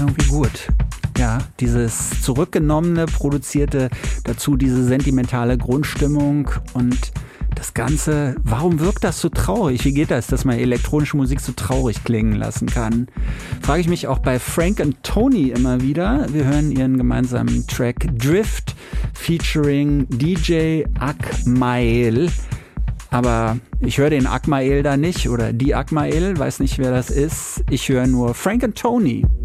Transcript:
irgendwie gut. Ja, dieses zurückgenommene, produzierte, dazu diese sentimentale Grundstimmung und das Ganze, warum wirkt das so traurig? Wie geht das, dass man elektronische Musik so traurig klingen lassen kann? Frage ich mich auch bei Frank und Tony immer wieder. Wir hören ihren gemeinsamen Track Drift featuring DJ Akmael. Aber ich höre den Akmael da nicht oder die Akmael, weiß nicht, wer das ist. Ich höre nur Frank und Tony.